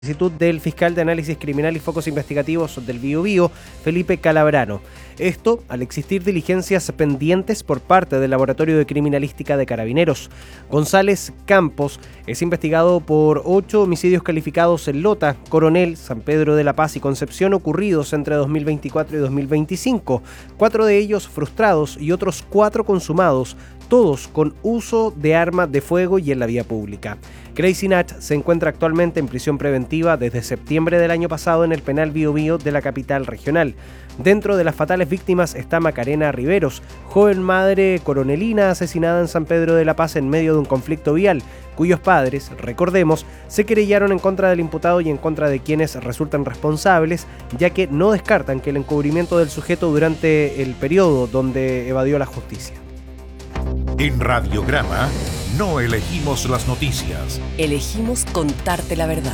Solicitud del fiscal de análisis criminal y focos investigativos del Biobío, Felipe Calabrano. Esto al existir diligencias pendientes por parte del Laboratorio de Criminalística de Carabineros. González Campos es investigado por 8 homicidios calificados en Lota, Coronel, San Pedro de la Paz y Concepción ocurridos entre 2024 y 2025. 4 de ellos frustrados y otros 4 consumados, todos con uso de arma de fuego y en la vía pública. Crazy Nach se encuentra actualmente en prisión preventiva desde septiembre del año pasado en el penal Biobío de la capital regional. Dentro de las fatales víctimas está Macarena Riveros, joven madre coronelina asesinada en San Pedro de la Paz en medio de un conflicto vial, cuyos padres, recordemos, se querellaron en contra del imputado y en contra de quienes resultan responsables, ya que no descartan que el encubrimiento del sujeto durante el periodo donde evadió la justicia. En Radiograma no elegimos las noticias. Elegimos contarte la verdad.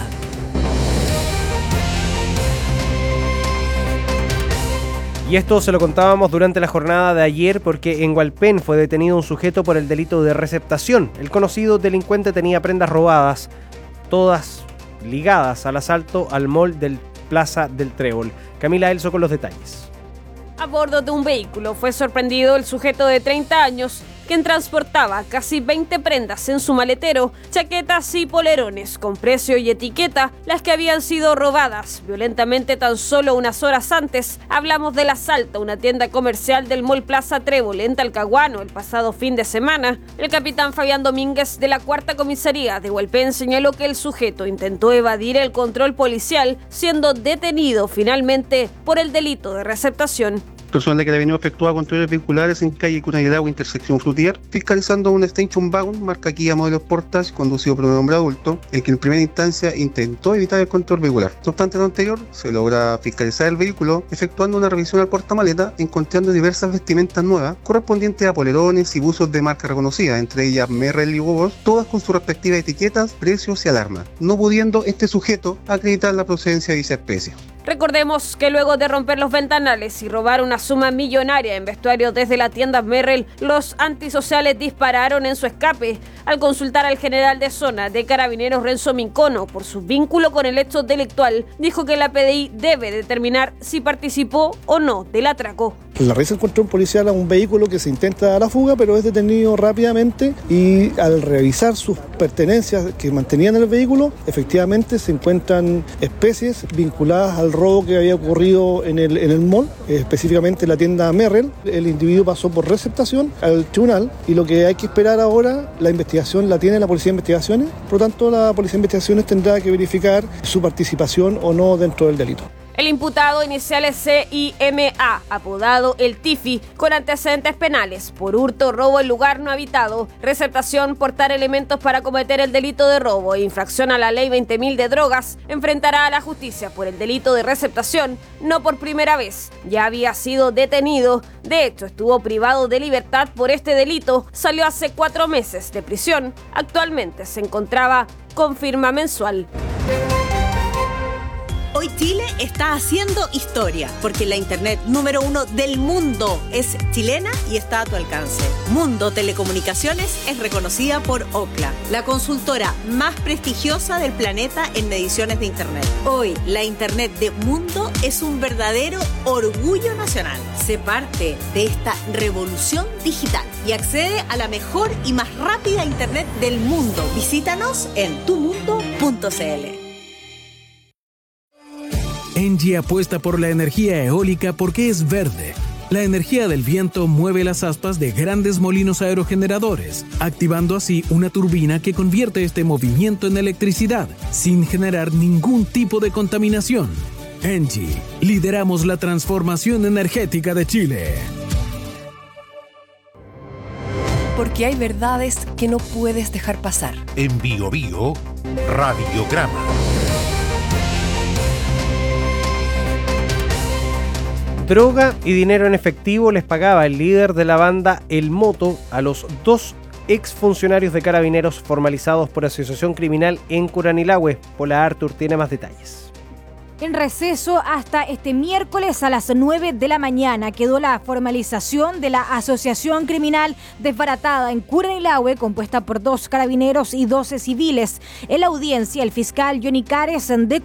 Y esto se lo contábamos durante la jornada de ayer porque en Hualpén fue detenido un sujeto por el delito de receptación. El conocido delincuente tenía prendas robadas, todas ligadas al asalto al mall del Plaza del Trébol. Camila Elso con los detalles. A bordo de un vehículo fue sorprendido el sujeto de 30 años, quien transportaba casi 20 prendas en su maletero, chaquetas y polerones con precio y etiqueta, las que habían sido robadas violentamente tan solo unas horas antes. Hablamos del asalto a una tienda comercial del Mall Plaza Trébol en Talcahuano el pasado fin de semana. El capitán Fabián Domínguez de la Cuarta Comisaría de Hualpén señaló que el sujeto intentó evadir el control policial, siendo detenido finalmente por el delito de receptación. Personal de Carabineros efectúa controles vehiculares en calle Cunayelagua, intersección Frutillar, fiscalizando un Station Wagon marca Kia modelo Sportage conducido por un hombre adulto, el que en primera instancia intentó evitar el control vehicular. No obstante lo anterior, se logra fiscalizar el vehículo efectuando una revisión al portamaleta, encontrando diversas vestimentas nuevas correspondientes a polerones y buzos de marca reconocida, entre ellas Merrell y Hugo Boss, todas con sus respectivas etiquetas, precios y alarma, no pudiendo este sujeto acreditar la procedencia de dicha especie. Recordemos que luego de romper los ventanales y robar una suma millonaria en vestuario desde la tienda Merrell, los antisociales dispararon en su escape. Al consultar al general de zona de Carabineros Renzo Mincono por su vínculo con el hecho delictual, dijo que la PDI debe determinar si participó o no del atraco. La red encontró un policial a un vehículo que se intenta dar la fuga, pero es detenido rápidamente y al revisar sus pertenencias que mantenían en el vehículo, efectivamente se encuentran especies vinculadas al robo que había ocurrido en el mall, específicamente en la tienda Merrell. El individuo pasó por receptación al tribunal y lo que hay que esperar ahora, la investigación la tiene la Policía de Investigaciones, por lo tanto la Policía de Investigaciones tendrá que verificar su participación o no dentro del delito. El imputado iniciales CIMA, apodado El Tifi, con antecedentes penales por hurto, robo en lugar no habitado, receptación, portar elementos para cometer el delito de robo e infracción a la ley 20.000 de drogas, enfrentará a la justicia por el delito de receptación, no por primera vez. Ya había sido detenido, de hecho estuvo privado de libertad por este delito, salió hace 4 meses de prisión, actualmente se encontraba con firma mensual. Hoy Chile está haciendo historia, porque la internet número 1 del mundo es chilena y está a tu alcance. Mundo Telecomunicaciones es reconocida por Ookla, la consultora más prestigiosa del planeta en mediciones de internet. Hoy, la internet de Mundo es un verdadero orgullo nacional. Sé parte de esta revolución digital y accede a la mejor y más rápida internet del mundo. Visítanos en tumundo.cl. Engie apuesta por la energía eólica porque es verde. La energía del viento mueve las aspas de grandes molinos aerogeneradores, activando así una turbina que convierte este movimiento en electricidad, sin generar ningún tipo de contaminación. Engie, lideramos la transformación energética de Chile. Porque hay verdades que no puedes dejar pasar. En Biobío, Radiograma. Droga y dinero en efectivo les pagaba el líder de la banda El Moto a los 2 exfuncionarios de Carabineros formalizados por asociación criminal en Curanilahue. Pola Artur tiene más detalles. en receso hasta este miércoles a las 9 de la mañana. Quedó la formalización de la asociación criminal desbaratada en Curanilahue, compuesta por 2 carabineros y 12 civiles. En la audiencia, el fiscal Johnny Cares, de